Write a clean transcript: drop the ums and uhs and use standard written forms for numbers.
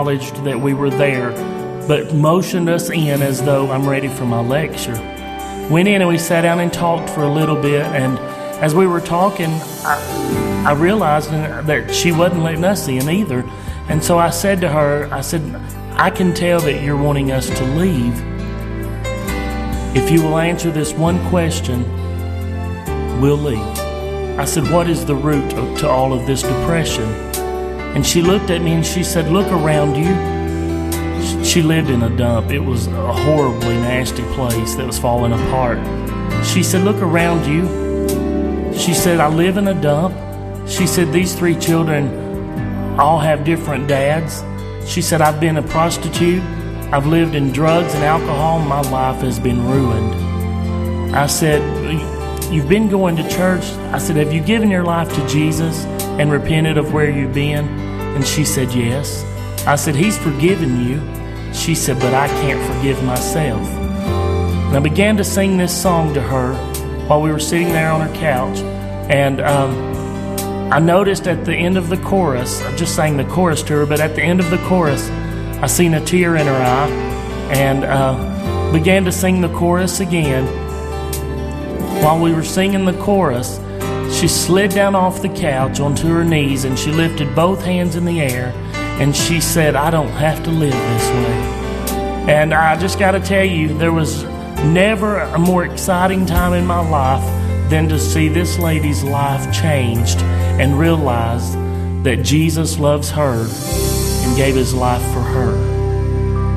acknowledged that we were there, but motioned us in as though I'm ready for my lecture. Went in and we sat down and talked for a little bit, and as we were talking, I realized that she wasn't letting us in either. And so I said to her, I can tell that you're wanting us to leave. If you will answer this one question, we'll leave. I said, what is the root to all of this depression? And she looked at me and she said, look around you. She lived in a dump. It was a horribly nasty place that was falling apart. She said, look around you. She said, I live in a dump. She said, these 3 children all have different dads. She said, I've been a prostitute. I've lived in drugs and alcohol. My life has been ruined. I said, you've been going to church. I said, have you given your life to Jesus and repented of where you've been? And she said, yes. I said, he's forgiven you. She said, but I can't forgive myself. And I began to sing this song to her while we were sitting there on her couch. And I noticed at the end of the chorus, I just sang the chorus to her, but at the end of the chorus, I seen a tear in her eye, and began to sing the chorus again. While we were singing the chorus, she slid down off the couch onto her knees, and she lifted both hands in the air, and she said, I don't have to live this way. And I just got to tell you, there was never a more exciting time in my life than to see this lady's life changed and realize that Jesus loves her and gave his life for her.